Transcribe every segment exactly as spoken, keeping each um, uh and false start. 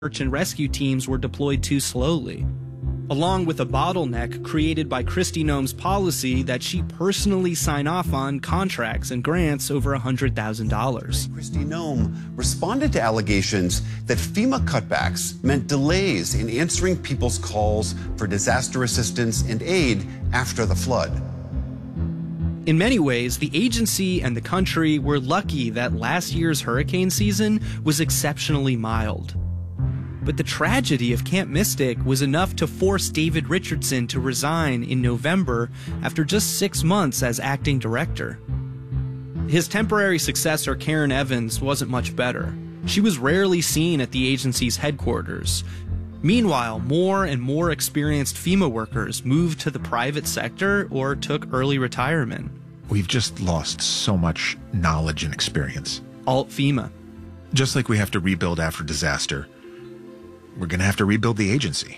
search and rescue teams were deployed too slowly, along with a bottleneck created by Kristi Noem's policy that she personally sign off on contracts and grants over one hundred thousand dollars. Kristi Noem responded to allegations that FEMA cutbacks meant delays in answering people's calls for disaster assistance and aid after the flood. In many ways, the agency and the country were lucky that last year's hurricane season was exceptionally mild. But the tragedy of Camp Mystic was enough to force David Richardson to resign in November after just six months as acting director. His temporary successor, Karen Evans, wasn't much better. She was rarely seen at the agency's headquarters. Meanwhile, more and more experienced FEMA workers moved to the private sector or took early retirement. We've just lost so much knowledge and experience. Alt FEMA. Just like we have to rebuild after disaster, we're going to have to rebuild the agency.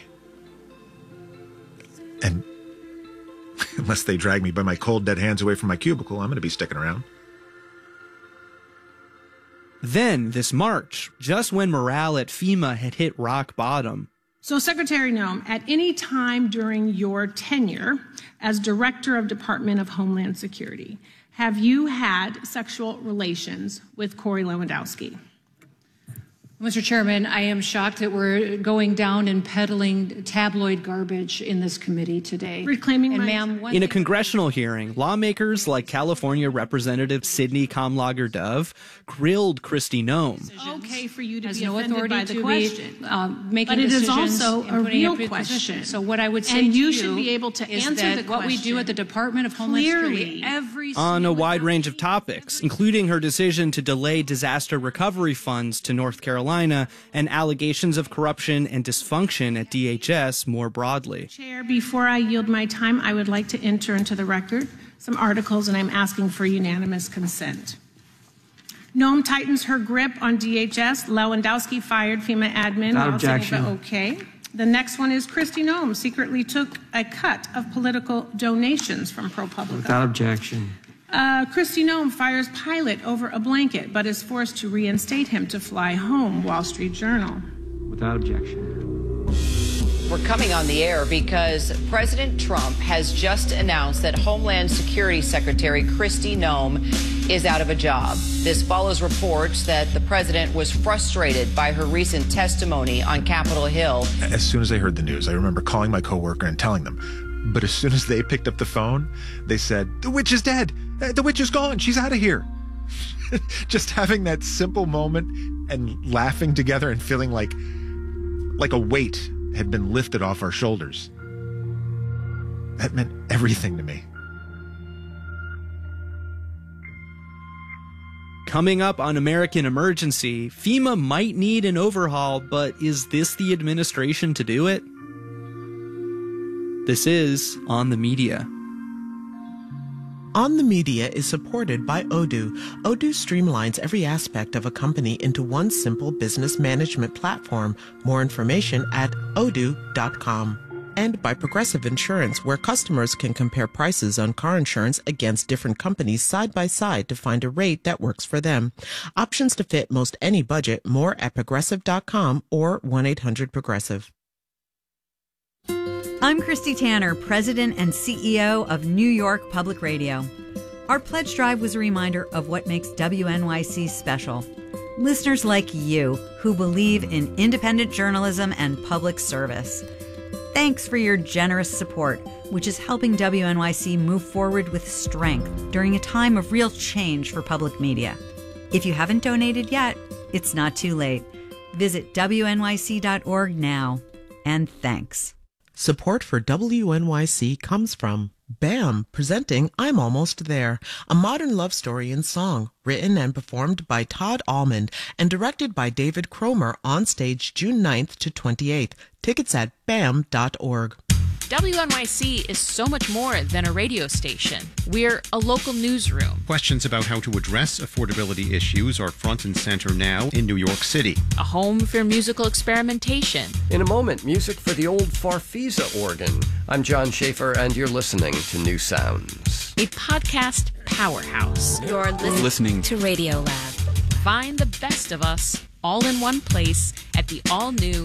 And unless they drag me by my cold, dead hands away from my cubicle, I'm going to be sticking around. Then, this March, just when morale at FEMA had hit rock bottom. So, Secretary Noem, at any time during your tenure as Director of Department of Homeland Security, have you had sexual relations with Corey Lewandowski? Mister Chairman, I am shocked that we're going down and peddling tabloid garbage in this committee today. Reclaiming and my... ma'am, one In a congressional hearing, lawmakers like California Representative Sidney Kamlager-Dove grilled Kristi Noem. Okay for you to has be no offended authority by the to question. be um, making but it is decisions also and a putting real up with question. positions. So what I would say and to you you should be able to is answer that the what we do at the Department of Homeland clearly Security every On a wide range of topics, including her decision to delay disaster recovery funds to North Carolina and allegations of corruption and dysfunction at D H S more broadly. Chair, before I yield my time, I would like to enter into the record some articles, and I'm asking for unanimous consent. Noem tightens her grip on D H S. Lewandowski fired FEMA admin. Without objection. Okay. The next one is Kristi Noem secretly took a cut of political donations from ProPublica. Without objection. Uh, Kristi Noem fires pilot over a blanket, but is forced to reinstate him to fly home. Wall Street Journal. Without objection. We're coming on the air because President Trump has just announced that Homeland Security Secretary Kristi Noem is out of a job. This follows reports that the president was frustrated by her recent testimony on Capitol Hill. As soon as I heard the news, I remember calling my coworker and telling them. But as soon as they picked up the phone, they said, "The witch is dead. The witch is gone. She's out of here." Just having that simple moment and laughing together and feeling like like a weight had been lifted off our shoulders. That meant everything to me. Coming up on American Emergency, FEMA might need an overhaul, but is this the administration to do it? This is On the Media. On the Media is supported by Odoo. Odoo streamlines every aspect of a company into one simple business management platform. More information at odoo dot com. And by Progressive Insurance, where customers can compare prices on car insurance against different companies side by side to find a rate that works for them. Options to fit most any budget. More at progressive dot com or one eight hundred progressive. I'm Christy Tanner, President and C E O of New York Public Radio. Our pledge drive was a reminder of what makes W N Y C special. Listeners like you who believe in independent journalism and public service. Thanks for your generous support, which is helping W N Y C move forward with strength during a time of real change for public media. If you haven't donated yet, it's not too late. Visit W N Y C dot org now. And thanks. Support for W N Y C comes from BAM, presenting I'm Almost There, a modern love story in song, written and performed by Todd Almond and directed by David Cromer, on stage June ninth to twenty-eighth. Tickets at bam dot org. W N Y C is so much more than a radio station. We're a local newsroom. Questions about how to address affordability issues are front and center now in New York City. A home for musical experimentation. In a moment, music for the old Farfisa organ. I'm John Schaefer, and you're listening to New Sounds. A podcast powerhouse. You're listening, listening to Radio Lab. Find the best of us all in one place at the all-new